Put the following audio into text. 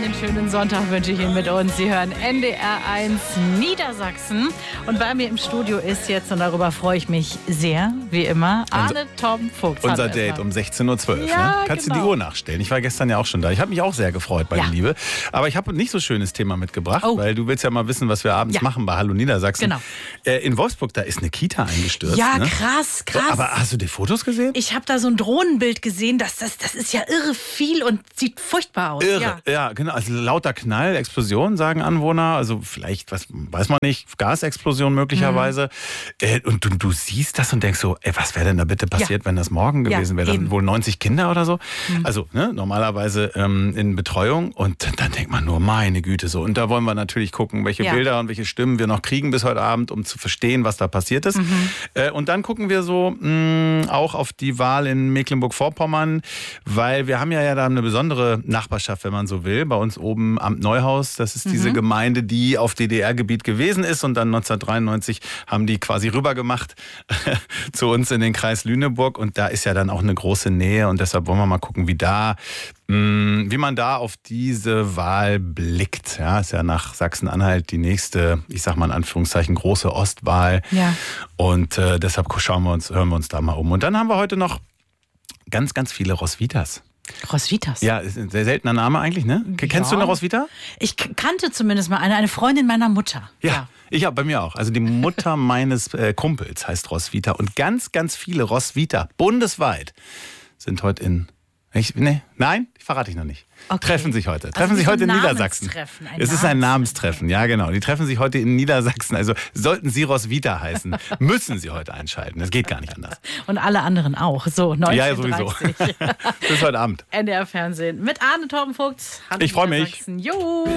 Einen schönen Sonntag wünsche ich Ihnen mit uns. Sie hören NDR 1 Niedersachsen. Und bei mir im Studio ist jetzt, und darüber freue ich mich sehr, wie immer, Arne Tom Vogt. Unser Date um 16.12 Uhr. Ja, ne? Kannst du die Uhr nachstellen? Ich war gestern ja auch schon da. Ich habe mich auch sehr gefreut, meine Liebe. Aber ich habe ein nicht so schönes Thema mitgebracht, weil du willst ja mal wissen, was wir abends machen bei Hallo Niedersachsen. Genau. In Wolfsburg, da ist eine Kita eingestürzt. Ja, ne? krass. So, aber hast du die Fotos gesehen? Ich habe da so ein Drohnenbild gesehen. Das ist ja irre viel und sieht furchtbar aus. Irre, ja, genau. Also lauter Knall, Explosion, sagen Anwohner. Also vielleicht, weiß man nicht, Gasexplosion möglicherweise. Und du siehst das und denkst so, was wäre denn da bitte passiert, wenn das morgen gewesen wäre? Dann wohl 90 Kinder oder so. Also normalerweise in Betreuung. Und dann denkt man nur, meine Güte, so. Und da wollen wir natürlich gucken, welche Bilder und welche Stimmen wir noch kriegen bis heute Abend, um zu verstehen, was da passiert ist. Und dann gucken wir so auch auf die Wahl in Mecklenburg-Vorpommern, weil wir haben ja da eine besondere Nachbarschaft, wenn man so will. Bei uns oben Amt Neuhaus, das ist diese Gemeinde, die auf DDR-Gebiet gewesen ist. Und dann 1993 haben die quasi rübergemacht zu uns in den Kreis Lüneburg. Und da ist ja dann auch eine große Nähe. Und deshalb wollen wir mal gucken, wie man da auf diese Wahl blickt. Ja, ist ja nach Sachsen-Anhalt die nächste, ich sag mal in Anführungszeichen, große Ostwahl. Ja. Und deshalb hören wir uns da mal um. Und dann haben wir heute noch ganz, ganz viele Roswithas. Roswithas? Ja, ist ein sehr seltener Name eigentlich, ne? Kennst du eine Roswitha? Ich kannte zumindest mal eine Freundin meiner Mutter. Ja. Ich habe bei mir auch. Also die Mutter meines Kumpels heißt Roswitha. Und ganz, ganz viele Roswitha bundesweit sind heute Nein, verrate ich noch nicht. Okay. Treffen sich heute in Niedersachsen. Es ist ein Namenstreffen, ja genau. Die treffen sich heute in Niedersachsen. Also sollten Sie Roswitha heißen, müssen Sie heute einschalten. Das geht gar nicht anders. Und alle anderen auch. So, 19:30. Ja, sowieso. Bis heute Abend. NDR Fernsehen mit Arne Tom Vogt. Ich freue mich. Jo.